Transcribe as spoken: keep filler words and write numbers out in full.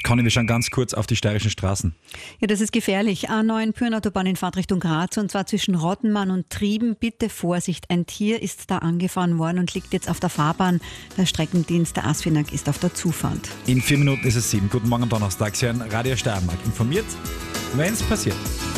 Conny, wir schauen ganz kurz auf die steirischen Straßen. Ja, das ist gefährlich. A neun Pyreneenautobahn in Fahrtrichtung Graz und zwar zwischen Rottenmann und Trieben. Bitte Vorsicht, ein Tier ist da angefahren worden und liegt jetzt auf der Fahrbahn. Der Streckendienst der ASFINAG ist auf der Zufahrt. In vier Minuten ist es sieben. Guten Morgen am Donnerstag. Sie hören Radio Steiermark. Informiert, wenn es passiert.